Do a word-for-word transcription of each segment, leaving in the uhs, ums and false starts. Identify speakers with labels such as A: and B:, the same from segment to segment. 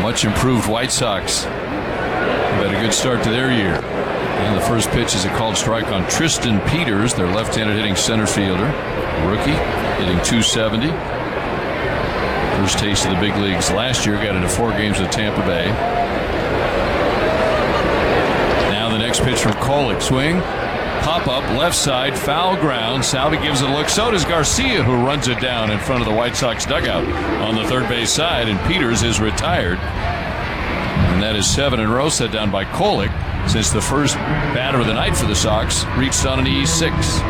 A: much improved White Sox have had a good start to their year. And the first pitch is a called strike on Tristan Peters, their left-handed hitting center fielder, rookie, hitting two seventy. First taste of the big leagues last year, got into four games with Tampa Bay. Now the next pitch from Kolek, swing, pop up, left side, foul ground. Salvi gives it a look. So does Garcia, who runs it down in front of the White Sox dugout on the third base side, and Peters is retired. And that is seven in a row set down by Kolek since the first batter of the night for the Sox reached on an E six.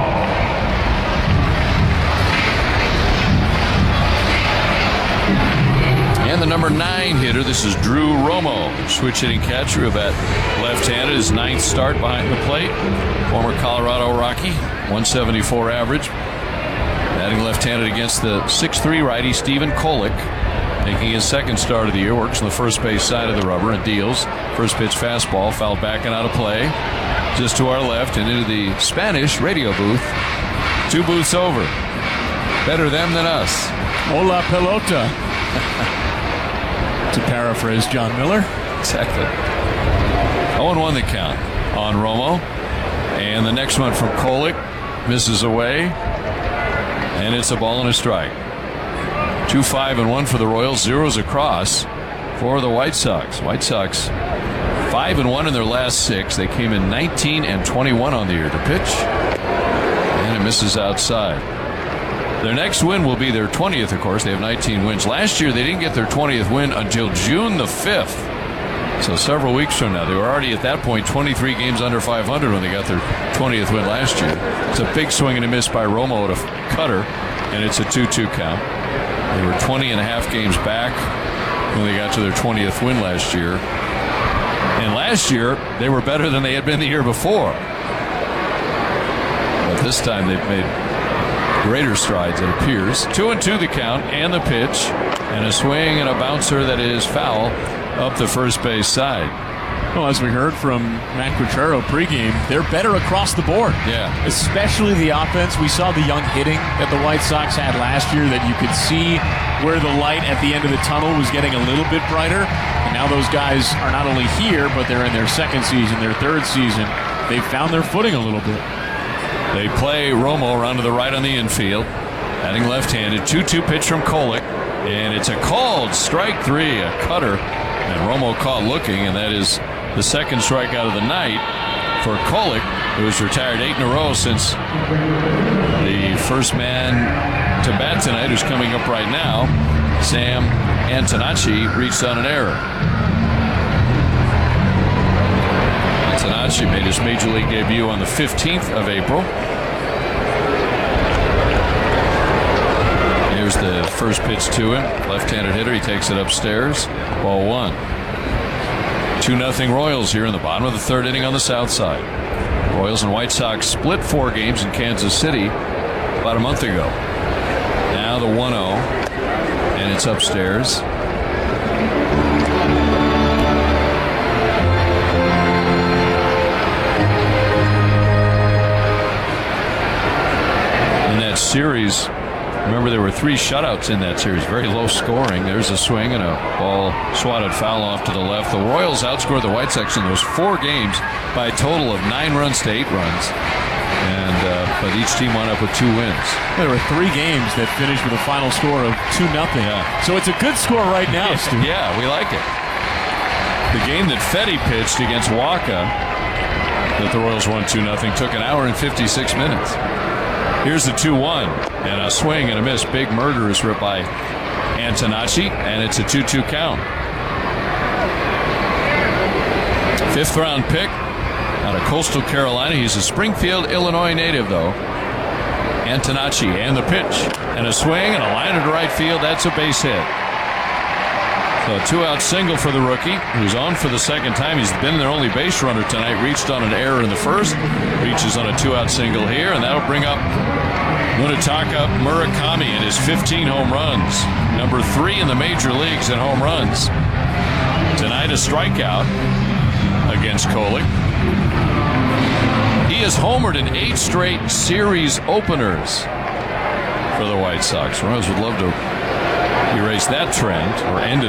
A: And the number nine hitter, this is Drew Romo, switch hitting catcher of that left-handed, his ninth start behind the plate. Former Colorado Rocky, one seventy-four average. Batting left-handed against the six three righty Stephen Kolek, making his second start of the year. Works on the first base side of the rubber and deals. First pitch fastball, fouled back and out of play. Just to our left and into the Spanish radio booth. Two booths over. Better them than us.
B: Hola pelota. To paraphrase John Miller.
A: Exactly. oh and one the count on Romo. And the next one from Kolek misses away. And it's a ball and a strike. Two five and one for the Royals. Zeros across for the White Sox. White Sox five and one in their last six. They came in nineteen and twenty-one on the year. The pitch. And it misses outside. Their next win will be their twentieth, of course. They have nineteen wins. Last year, they didn't get their twentieth win until June the fifth. So several weeks from now. They were already at that point twenty-three games under five hundred when they got their twentieth win last year. It's a big swing and a miss by Romo at a cutter, and it's a two two count. They were twenty and a half games back when they got to their twentieth win last year. And last year, they were better than they had been the year before. But this time, they've made greater strides, it appears. Two and two the count, and the pitch, and a swing and a bouncer that is foul up the first base side.
B: Well, as we heard from Matt Quatraro pregame, they're better across the board.
A: Yeah.
B: Especially the offense. We saw the young hitting that the White Sox had last year, that you could see where the light at the end of the tunnel was getting a little bit brighter. And now those guys are not only here, but they're in their second season, their third season. They've found their footing a little bit.
A: They play Romo around to the right on the infield. Batting left-handed. two two pitch from Kolek. And it's a called strike three, a cutter. And Romo caught looking, and that is the second strikeout of the night for Kolek, who has retired eight in a row since the first man to bat tonight, who's coming up right now, Sam Antonacci, reached on an error. Antonacci made his major league debut on the fifteenth of April. Here's the first pitch to him. Left-handed hitter. He takes it upstairs. Ball one. two nothing Royals here in the bottom of the third inning on the south side. Royals and White Sox split four games in Kansas City about a month ago. Now the one oh. And it's upstairs. Series, remember there were three shutouts in that series, very low scoring. There's a swing and a ball swatted foul off to the left. The Royals outscored the White Sox in those four games by a total of nine runs to eight runs, and uh, but each team wound up with two wins.
B: There were three games that finished with a final score of two nothing.
A: Yeah.
B: So it's a good score right now,
A: yeah,
B: Stu.
A: Yeah, we like it. The game that Fetty pitched against Waka, that the Royals won two nothing, took an hour and fifty-six minutes. Here's the two one, and a swing and a miss. Big murderous rip by Antonacci, and it's a two two count. Fifth round pick out of Coastal Carolina. He's a Springfield, Illinois native, though. Antonacci, and the pitch, and a swing, and a line into right field. That's a base hit. So a two-out single for the rookie, who's on for the second time. He's been their only base runner tonight. Reached on an error in the first. Reaches on a two-out single here, and that'll bring up Munetaka Murakami and his fifteen home runs. Number three in the major leagues in home runs. Tonight a strikeout against Kolek. He has homered in eight straight series openers for the White Sox. Royals would love to erase that trend or end it.